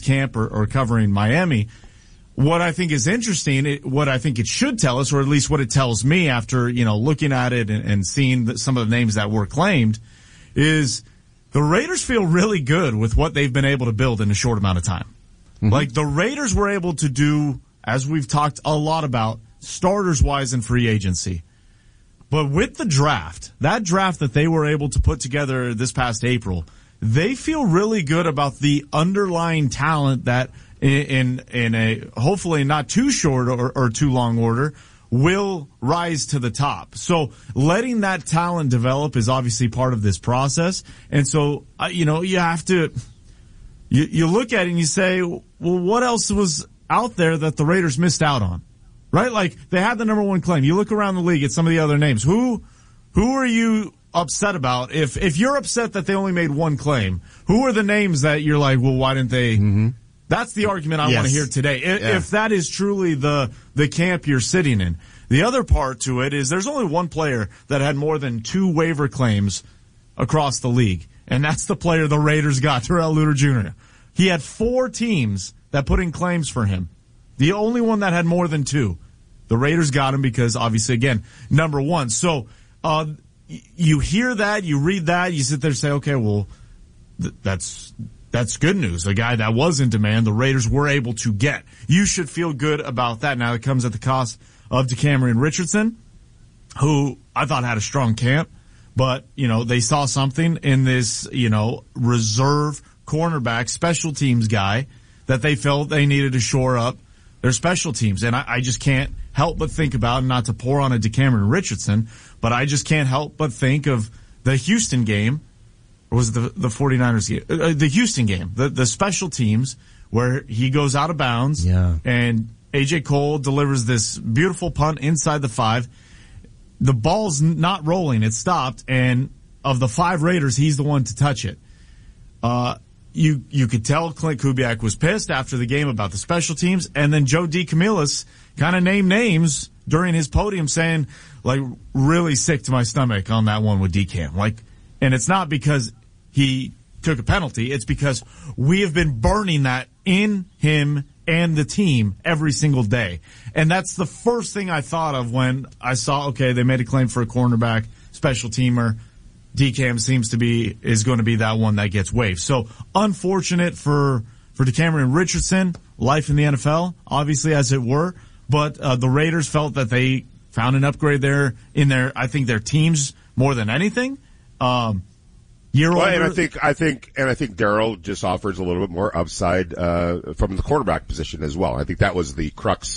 camp or covering Miami. What I think is interesting, what I think it should tell us, or at least what it tells me after, looking at it and seeing some of the names that were claimed, is the Raiders feel really good with what they've been able to build in a short amount of time. Mm-hmm. Like, the Raiders were able to do, as we've talked a lot about, starters-wise in free agency. But with the draft, that draft that they were able to put together this past April, they feel really good about the underlying talent that in a hopefully not too short or too long order will rise to the top. So letting that talent develop is obviously part of this process. And so, you have to, you look at it and you say, well, what else was out there that the Raiders missed out on? Right? Like, they had the number one claim. You look around the league at some of the other names. Who are you upset about? If you're upset that they only made one claim, who are the names that you're like, well, why didn't they? Mm-hmm. That's the argument I want to hear today. If that is truly the camp you're sitting in. The other part to it is there's only one player that had more than 2 waiver claims across the league, and that's the player the Raiders got, Darrell Luter Jr. He had 4 teams that put in claims for him. The only one that had more than 2. The Raiders got him because, obviously, again, number one. So you hear that, you read that, you sit there and say, okay, well, that's good news. A guy that was in demand, the Raiders were able to get. You should feel good about that. Now, it comes at the cost of DeCamerion Richardson, who I thought had a strong camp, but, they saw something in this, reserve cornerback, special teams guy that they felt they needed to shore up their special teams. And I just can't help but think about, and not to pour on a DeCamerion Richardson, but I just can't help but think of the Houston game. Or was it the 49ers game? The Houston game, the special teams, where he goes out of bounds, and A.J. Cole delivers this beautiful punt inside the 5. The ball's not rolling. It stopped, and of the 5 Raiders, he's the one to touch it. You could tell Clint Kubiak was pissed after the game about the special teams, and then Joe DeCamillis kind of named names during his podium saying, like, really sick to my stomach on that one with DCam. Like, and it's not because he took a penalty. It's because we have been burning that in him and the team every single day. And that's the first thing I thought of when I saw, okay, they made a claim for a cornerback, special teamer. DCam is going to be that one that gets waived. So unfortunate for DeCamerion Richardson, life in the NFL, obviously, as it were. But the Raiders felt that they found an upgrade there in their teams more than anything. And I think Darrell just offers a little bit more upside from the quarterback position as well. I think that was the crux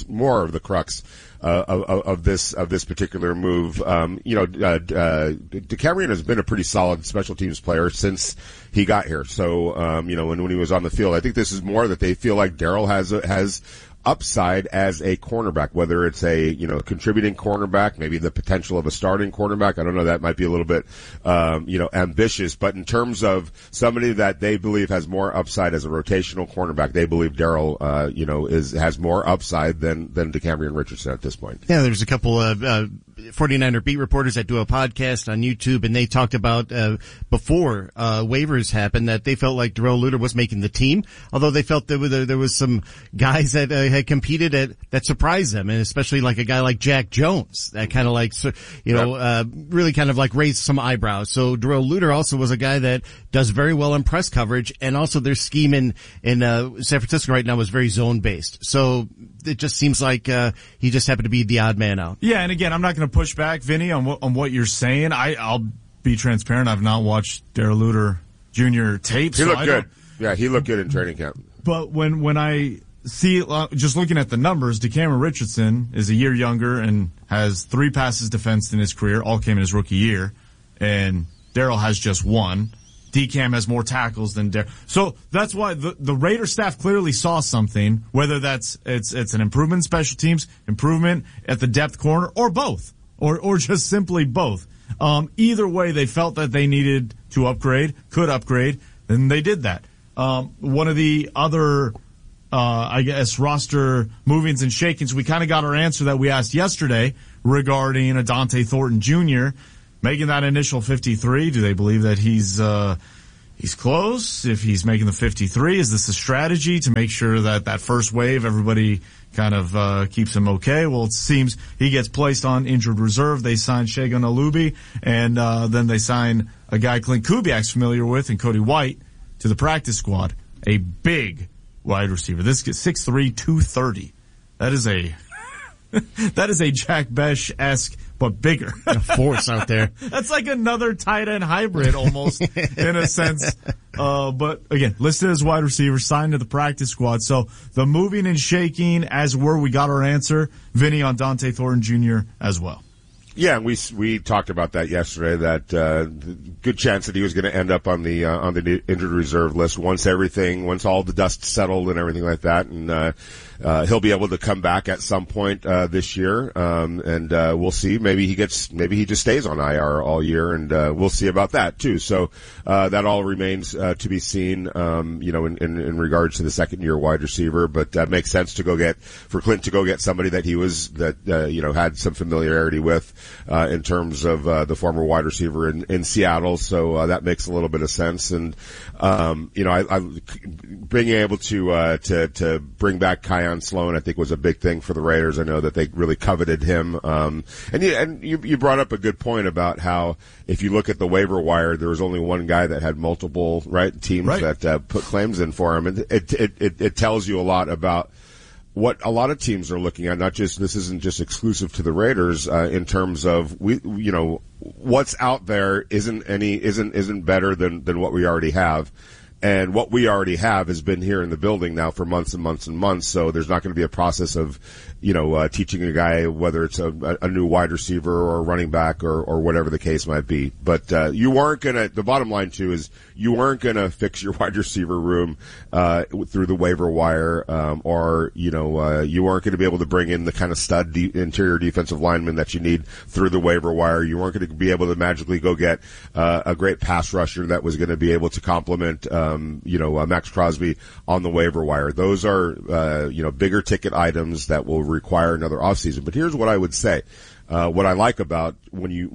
of this particular move. DeCamerion has been a pretty solid special teams player since he got here. So when he was on the field, I think this is more that they feel like Darrell has upside as a cornerback, whether it's a, contributing cornerback, maybe the potential of a starting cornerback. I don't know. That might be a little bit, ambitious, but in terms of somebody that they believe has more upside as a rotational cornerback, they believe Darrell, has more upside than DeCamerion Richardson at this point. Yeah, there's a couple of, 49er beat reporters that do a podcast on YouTube, and they talked about, before, waivers happened, that they felt like Darrell Luter was making the team, although they felt there was some guys that, had competed that surprised them, and especially like a guy like Jack Jones that kind of like, really kind of like raised some eyebrows. So Darrell Luter also was a guy that does very well in press coverage, and also their scheme in San Francisco right now is very zone based. So it just seems like he just happened to be the odd man out. Yeah, and again, I'm not going to push back, Vinny, on what you're saying. I'll be transparent. I've not watched Darrell Luter Jr. tapes. He looked good. Yeah, he looked good in training camp. But when I see, just looking at the numbers, DeCamerion Richardson is a year younger and has 3 passes defensed in his career. All came in his rookie year. And Darrell has just 1. DCam has more tackles than Darrell. So that's why the Raider staff clearly saw something, whether it's an improvement in special teams, improvement at the depth corner, or both, or just simply both. Either way, they felt that they needed to could upgrade, and they did that. One of the other, roster movings and shakings, we kind of got our answer that we asked yesterday regarding Adante Thornton Jr. making that initial 53. Do they believe that he's, he's close. If he's making the 53, is this a strategy to make sure that first wave, everybody kind of keeps him okay? Well, it seems he gets placed on injured reserve. They sign Shagun Alubi, and then they sign a guy Clint Kubiak's familiar with, and Cody White, to the practice squad. A big wide receiver. This gets 6'3", 230. That is a Jack Besh-esque, but bigger. A force out there. That's like another tight end hybrid almost, in a sense. But again, listed as wide receiver, signed to the practice squad. So the moving and shaking, as were, we got our answer. Vinny on Dante Thornton Jr. as well. Yeah, and we talked about that yesterday. That good chance that he was going to end up on the injured reserve list once all the dust settled and everything like that, and he'll be able to come back at some point this year, and we'll see. Maybe he just stays on IR all year, and we'll see about that too. So that all remains to be seen. In regards to the second year wide receiver, but that makes sense for Clint to go get somebody that had some familiarity with. In terms of the former wide receiver in Seattle, so that makes a little bit of sense. And I being able to bring back Kion Sloan, I think, was a big thing for the Raiders. I know that they really coveted him. And you brought up a good point about how if you look at the waiver wire, there was only one guy that had multiple teams that put claims in for him, and it tells you a lot about what a lot of teams are looking at. This isn't just exclusive to the Raiders, in terms of what's out there isn't better than what we already have. And what we already have has been here in the building now for months and months and months. So there's not going to be a process of, teaching a guy whether it's a new wide receiver or a running back or whatever the case might be. But, the bottom line too is you weren't going to fix your wide receiver room, through the waiver wire, you weren't going to be able to bring in the kind of stud interior defensive lineman that you need through the waiver wire. You weren't going to be able to magically go get, a great pass rusher that was going to be able to complement, Max Crosby on the waiver wire. Those are, bigger ticket items that will require another offseason. But here's what I would say. What I like about when you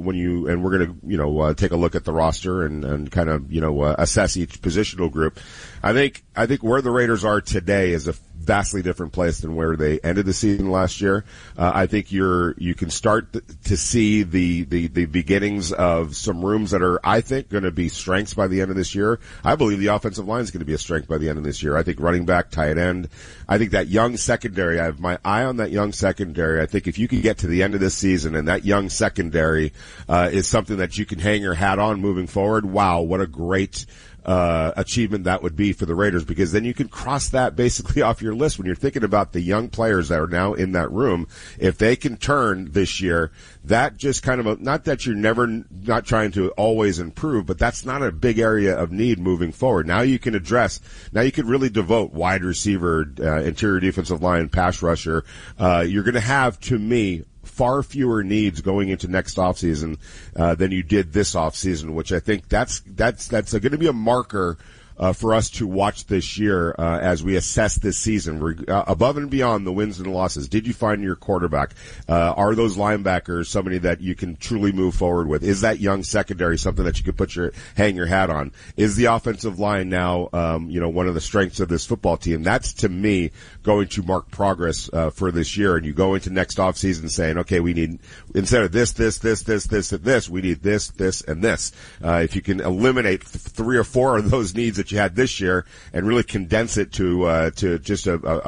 and we're going to, take a look at the roster and kind of, assess each positional group. I think where the Raiders are today is a vastly different place than where they ended the season last year. I think you can start to see the beginnings of some rooms that are, I think, going to be strengths by the end of this year. I believe the offensive line is going to be a strength by the end of this year. I think running back, tight end. I think that young secondary, I have my eye on that young secondary. I think if you could get to the end of this season and that young secondary, is something that you can hang your hat on moving forward, wow, what a great achievement that would be for the Raiders, because then you can cross that basically off your list when you're thinking about the young players that are now in that room. If they can turn this year, that just kind of not that you're not trying to always improve, but that's not a big area of need moving forward. Now you can really devote wide receiver, interior defensive line, pass rusher. You're going to have, to me, far fewer needs going into next offseason than you did this offseason, which I think that's going to be a marker for us to watch this year as we assess this season, above and beyond the wins and losses. Did you find your quarterback? Are those linebackers somebody that you can truly move forward with? Is that young secondary something that you could hang your hat on? Is the offensive line now, one of the strengths of this football team? That's, to me, going to mark progress for this year. And you go into next offseason saying, okay, we need, instead of this, and this, we need this, and this. If you can eliminate 3 or 4 of those needs that you had this year and really condense it to just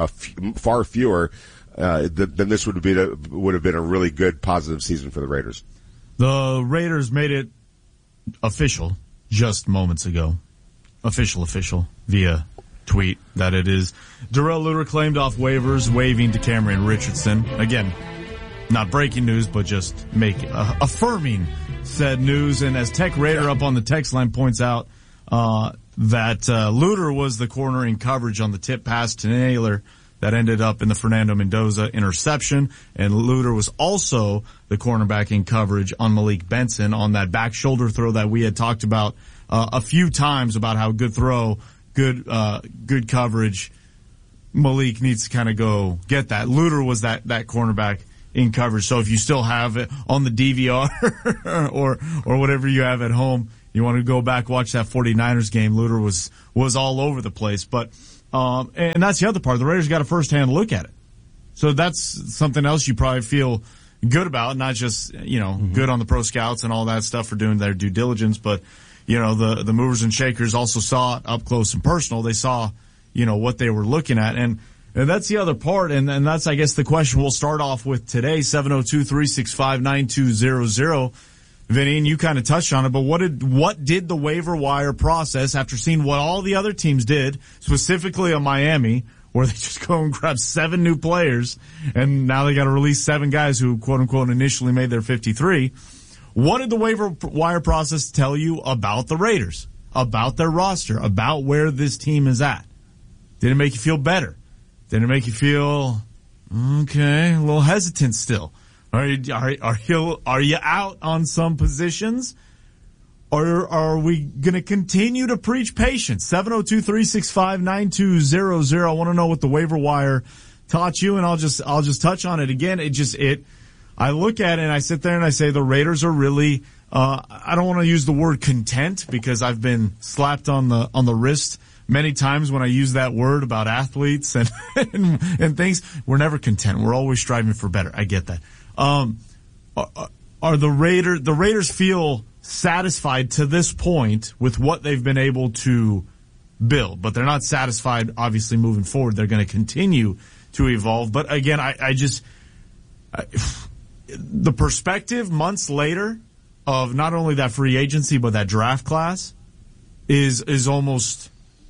far fewer, then this would have been a really good positive season for the Raiders. The Raiders made it official just moments ago. Official via tweet that it is Darrell Luter claimed off waivers, waiving to Cameron Richardson. Again, not breaking news, but just affirming said news. And as Tech Raider up on the text line points out, that Luter was the corner in coverage on the tip pass to Naylor that ended up in the Fernando Mendoza interception, and Luter was also the cornerback in coverage on Malik Benson on that back shoulder throw that we had talked about a few times about how good throw, good coverage. Malik needs to kind of go get that. Luter was that cornerback in coverage. So if you still have it on the DVR or whatever you have at home, You want to go back, watch that 49ers game. Luter was all over the place. But, and that's the other part. The Raiders got a first-hand look at it. So that's something else you probably feel good about, not just, good on the pro scouts and all that stuff for doing their due diligence, but, the movers and shakers also saw it up close and personal. They saw, what they were looking at. And that's the other part. And that's, I guess, the question we'll start off with today, 702-365-9200. Vinny, and you kind of touched on it, but what did the waiver wire process, after seeing what all the other teams did, specifically on Miami, where they just go and grab 7 new players, and now they got to release 7 guys who, quote unquote, initially made their 53. What did the waiver wire process tell you about the Raiders, about their roster, about where this team is at? Did it make you feel better? Did it make you feel, okay, a little hesitant still? Are you out on some positions? Or are we going to continue to preach patience? 702-365-9200. I want to know what the waiver wire taught you, and I'll just touch on it again. I look at it and I sit there and I say the Raiders are really, I don't want to use the word content because I've been slapped on the wrist many times when I use that word about athletes and things. We're never content. We're always striving for better. I get that. Are the Raiders feel satisfied to this point with what they've been able to build, but they're not satisfied obviously moving forward. They're going to continue to evolve. But again, the perspective months later of not only that free agency, but that draft class is almost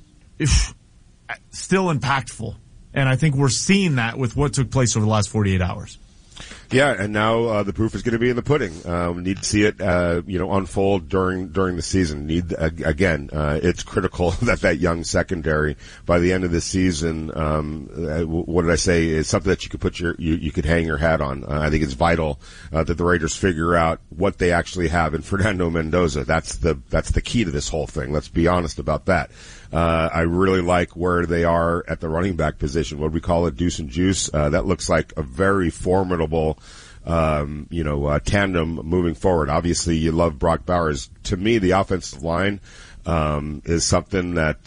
still impactful. And I think we're seeing that with what took place over the last 48 hours. Yeah, and now the proof is going to be in the pudding. We need to see it, unfold during the season. It's critical that young secondary by the end of the season. What did I say? Is something that you could put you could hang your hat on. I think it's vital that the Raiders figure out what they actually have in Fernando Mendoza. That's the key to this whole thing. Let's be honest about that. I really like where they are at the running back position. What do we call it? Deuce and Juice. That looks like a very formidable, tandem moving forward. Obviously, you love Brock Bowers. To me, the offensive line, is something that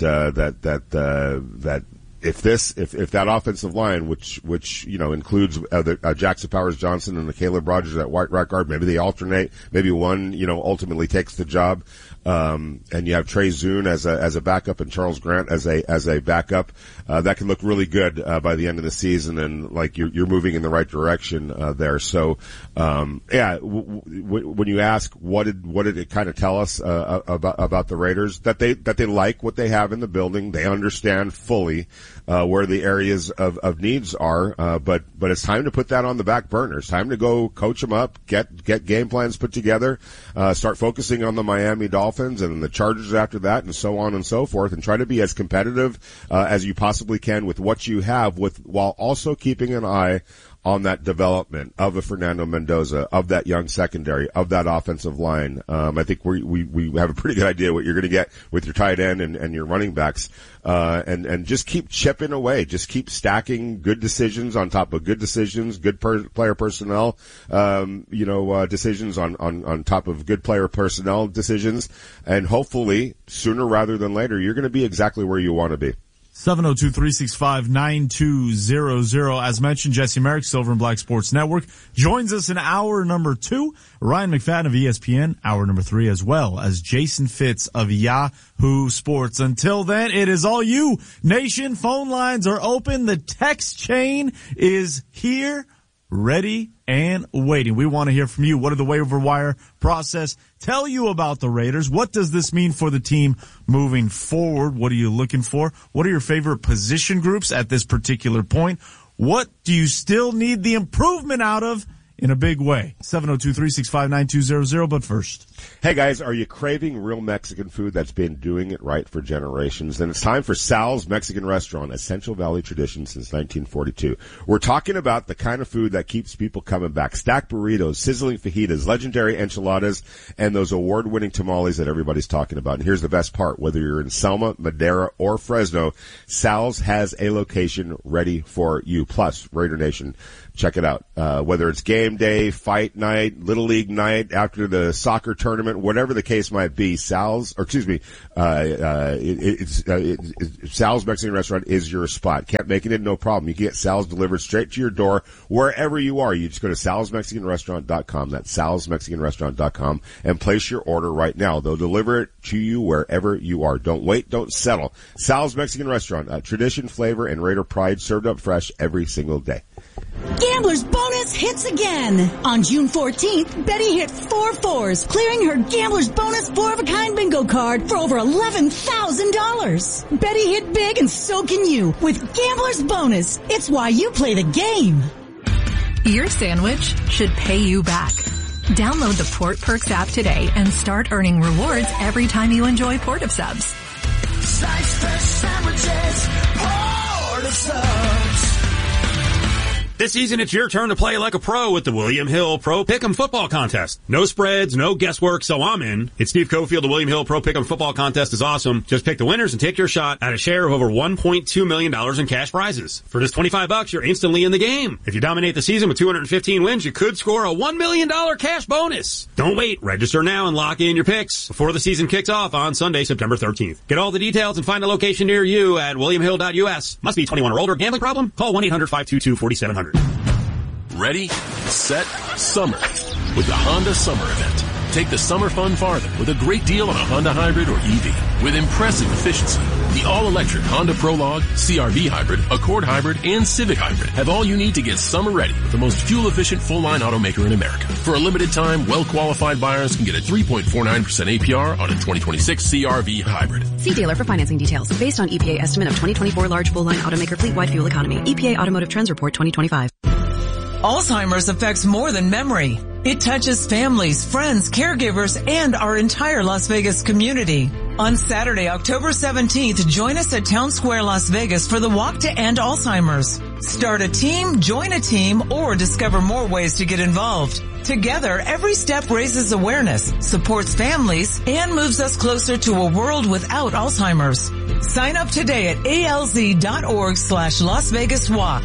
if that offensive line, which includes Jackson Powers Johnson and the Caleb Rogers at right guard, maybe they alternate, maybe one ultimately takes the job, and you have Trey Zune as a backup and Charles Grant as a backup, that can look really good by the end of the season, and like you're moving in the right direction there. So when you ask what did it kind of tell us about the Raiders, that they like what they have in the building, they understand fully where the areas of needs are, but it's time to put that on the back burner. It's time to go coach them up, get game plans put together, start focusing on the Miami Dolphins and the Chargers after that, and so on and so forth, and try to be as competitive as you possibly can with what you have, while also keeping an eye on that development of a Fernando Mendoza, of that young secondary, of that offensive line. I think we have a pretty good idea what you're going to get with your tight end and your running backs. And just keep chipping away. Just keep stacking good decisions on top of good decisions, good player personnel, decisions on top of good player personnel decisions. And hopefully, sooner rather than later, you're going to be exactly where you want to be. 702-365-9200. As mentioned, Jesse Merrick, Silver and Black Sports Network, joins us in hour number 2. Ryan McFadden of ESPN, hour number 3, as well as Jason Fitz of Yahoo Sports. Until then, it is all you, nation. Phone lines are open. The text chain is here, ready and waiting. We want to hear from you. What did the waiver wire process tell you about the Raiders? What does this mean for the team moving forward? What are you looking for? What are your favorite position groups at this particular point? What do you still need the improvement out of in a big way? 702-365-9200. But first, hey guys, are you craving real Mexican food that's been doing it right for generations? Then it's time for Sal's Mexican Restaurant, a Central Valley tradition since 1942. We're talking about the kind of food that keeps people coming back. Stacked burritos, sizzling fajitas, legendary enchiladas, and those award-winning tamales that everybody's talking about. And here's the best part. Whether you're in Selma, Madera, or Fresno, Sal's has a location ready for you. Plus, Raider Nation, check it out. Whether it's game day, fight night, Little League night, after the soccer tournament, tournament, whatever the case might be, Sal's Mexican Restaurant is your spot. Can't make it, no problem. You can get Sal's delivered straight to your door wherever you are. You just go to salsmexicanrestaurant.com. That's salsmexicanrestaurant.com and place your order right now. They'll deliver it to you wherever you are. Don't wait. Don't settle. Sal's Mexican Restaurant. Tradition, flavor, and Raider pride served up fresh every single day. Gambler's Bonus hits again. On June 14th, Betty hit 4 fours, clearing her Gambler's Bonus 4-of-a-kind bingo card for over $11,000. Betty hit big and so can you with Gambler's Bonus. It's why you play the game. Your sandwich should pay you back. Download the Port Perks app today and start earning rewards every time you enjoy Port of Subs. Slice fresh sandwiches, Port of Subs. This season, it's your turn to play like a pro with the William Hill Pro Pick'em Football Contest. No spreads, no guesswork, so I'm in. It's Steve Cofield. The William Hill Pro Pick'em Football Contest is awesome. Just pick the winners and take your shot at a share of over $1.2 million in cash prizes. For just $25, you're instantly in the game. If you dominate the season with 215 wins, you could score a $1 million cash bonus. Don't wait. Register now and lock in your picks before the season kicks off on Sunday, September 13th. Get all the details and find a location near you at williamhill.us. Must be 21 or older. Gambling problem? Call 1-800-522-4700. Ready, set, summer with the Honda Summer Event. Take the summer fun farther with a great deal on a Honda Hybrid or EV with impressive efficiency. The all-electric Honda Prologue, CR-V Hybrid, Accord Hybrid, and Civic Hybrid have all you need to get summer ready with the most fuel-efficient full-line automaker in America. For a limited time, well-qualified buyers can get a 3.49% APR on a 2026 CR-V Hybrid. See dealer for financing details. Based on EPA estimate of 2024 large full-line automaker fleet-wide fuel economy. EPA Automotive Trends Report 2025. Alzheimer's affects more than memory. It touches families, friends, caregivers, and our entire Las Vegas community. On Saturday, October 17th, join us at Town Square, Las Vegas for the Walk to End Alzheimer's. Start a team, join a team, or discover more ways to get involved. Together, every step raises awareness, supports families, and moves us closer to a world without Alzheimer's. Sign up today at alz.org/Las Vegas Walk.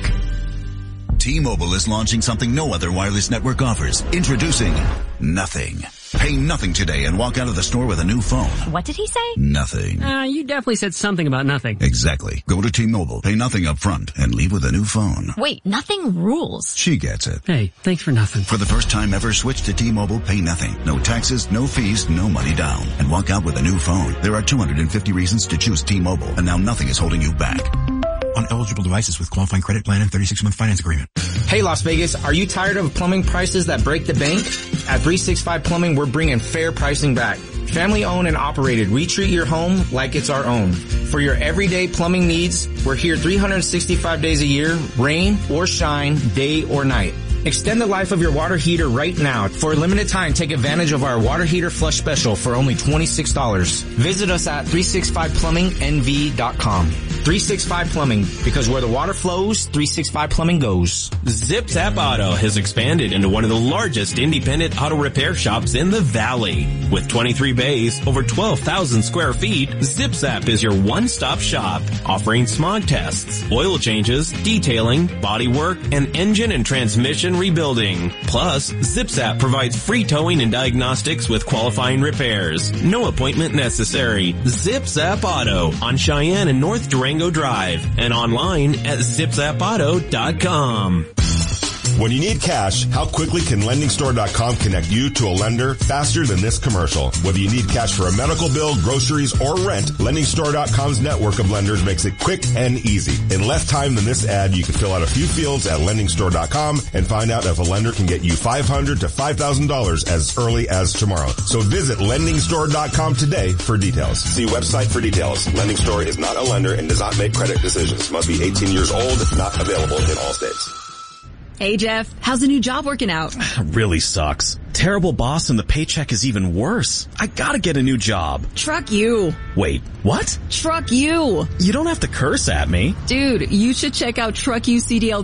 T-Mobile is launching something no other wireless network offers. Introducing Nothing. Pay nothing today and walk out of the store with a new phone. What did he say? Nothing. You definitely said something about nothing. Exactly. Go to T-Mobile, pay nothing up front, and leave with a new phone. Wait, nothing rules. She gets it. Hey, thanks for nothing. For the first time ever, switch to T-Mobile, pay nothing. No taxes, no fees, no money down. And walk out with a new phone. There are 250 reasons to choose T-Mobile, and now nothing is holding you back. On eligible devices with qualifying credit plan and 36-month finance agreement. Hey Las Vegas, are you tired of plumbing prices that break the bank? At 365 Plumbing, we're bringing fair pricing back. Family owned and operated, we treat your home like it's our own. For your everyday plumbing needs, we're here 365 days a year, rain or shine, day or night. Extend the life of your water heater right now. For a limited time, take advantage of our water heater flush special for only $26. Visit us at 365plumbingnv.com. 365 Plumbing, because where the water flows, 365 Plumbing goes. Zip Zap Auto has expanded into one of the largest independent auto repair shops in the Valley. With 23 bays, over 12,000 square feet, Zip Zap is your one-stop shop, offering smog tests, oil changes, detailing, body work, and engine and transmission rebuilding. Plus, Zip Zap provides free towing and diagnostics with qualifying repairs. No appointment necessary. Zip Zap Auto on Cheyenne and North Durango Drive and online at zipzapauto.com. When you need cash, how quickly can LendingStore.com connect you to a lender faster than this commercial? Whether you need cash for a medical bill, groceries, or rent, LendingStore.com's network of lenders makes it quick and easy. In less time than this ad, you can fill out a few fields at LendingStore.com and find out if a lender can get you $500 to $5,000 as early as tomorrow. So visit LendingStore.com today for details. See website for details. Lending Store is not a lender and does not make credit decisions. Must be 18 years old. Not available in all states. Hey Jeff, how's the new job working out? Really sucks. Terrible boss and the paycheck is even worse. I gotta get a new job. Truck you. Wait, what? Truck you. You don't have to curse at me. Dude, you should check out Truck You CDL